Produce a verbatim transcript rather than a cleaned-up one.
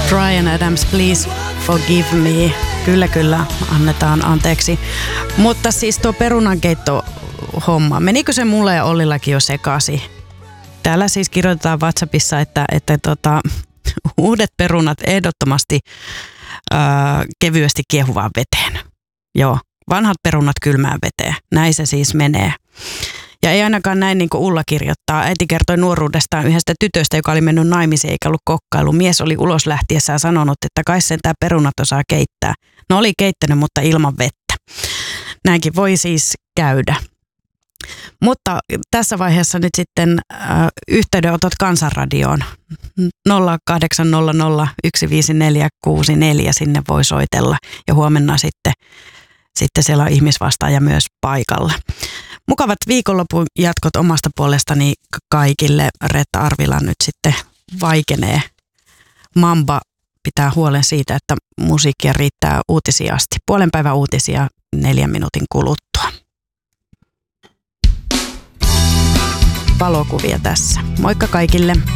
Bryan Adams, Please Forgive Me. Kyllä, kyllä, annetaan anteeksi. Mutta siis tuo perunankeitto homma, menikö se mulle ja Ollillakin jo sekaisin? Täällä siis kirjoitetaan WhatsAppissa, että, että tota, uudet perunat ehdottomasti ää, kevyesti kiehuvaan veteen. Joo, vanhat perunat kylmään veteen. Näin se siis menee. Ja ei ainakaan näin niin kuin Ulla kirjoittaa. Äiti kertoi nuoruudestaan yhdestä tytöstä, joka oli mennyt naimisiin eikä ollut kokkailu. Mies oli ulos lähtiessään sanonut, että kai sen tää perunat osaa keittää. No oli keittänyt, mutta ilman vettä. Näinkin voi siis käydä. Mutta tässä vaiheessa nyt sitten äh, yhteydenotot Kansanradioon nolla kahdeksan nolla nolla yksi viisi neljä kuusi neljä, sinne voi soitella ja huomenna sitten, sitten siellä on ihmisvastaaja myös paikalla. Mukavat viikonlopun jatkot omasta puolestani kaikille. Reetta Arvila nyt sitten vaikenee. Mamba pitää huolen siitä, että musiikkia riittää uutisia asti. Puolen päivän uutisia neljän minuutin kuluttua. Valokuvia tässä. Moikka kaikille!